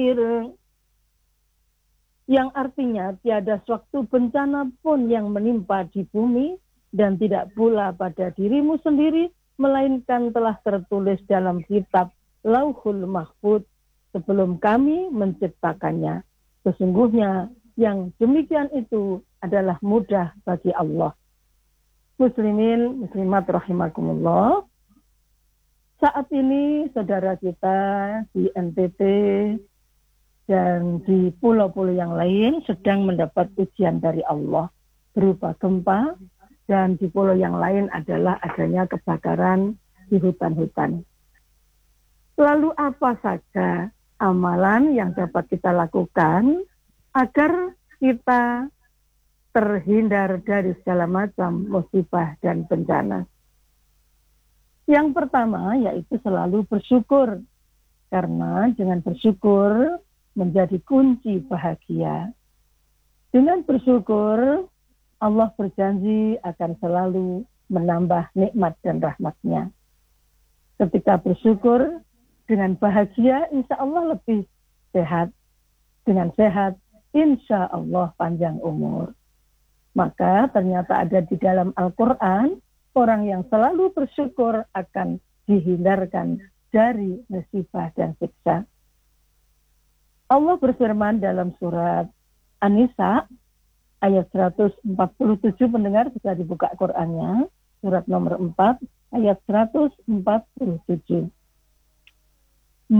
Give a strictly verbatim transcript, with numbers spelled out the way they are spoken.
yang artinya tiada suatu bencana pun yang menimpa di bumi dan tidak pula pada dirimu sendiri, melainkan telah tertulis dalam kitab Lauhul Mahfuz sebelum kami menciptakannya. Sesungguhnya yang demikian itu adalah mudah bagi Allah. Muslimin, muslimat rahimakumullah. Saat ini saudara kita di N T T dan di pulau-pulau yang lain sedang mendapat ujian dari Allah berupa gempa, dan di pulau yang lain adalah adanya kebakaran di hutan-hutan. Lalu apa saja amalan yang dapat kita lakukan agar kita terhindar dari segala macam musibah dan bencana? Yang pertama yaitu selalu bersyukur, karena dengan bersyukur menjadi kunci bahagia. Dengan bersyukur, Allah berjanji akan selalu menambah nikmat dan rahmat-Nya. Ketika bersyukur, dengan bahagia, insya Allah lebih sehat. Dengan sehat, insya Allah panjang umur. Maka ternyata ada di dalam Al-Quran, orang yang selalu bersyukur akan dihindarkan dari musibah dan siksa. Allah berfirman dalam surat An-Nisa ayat seratus empat puluh tujuh, pendengar bisa dibuka Qur'annya, surat nomor empat ayat seratus empat puluh tujuh.